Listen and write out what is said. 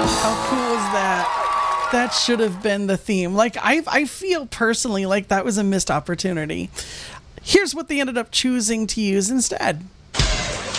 How cool is that? That should have been the theme. Like, I feel personally like that was a missed opportunity. Here's what they ended up choosing to use instead.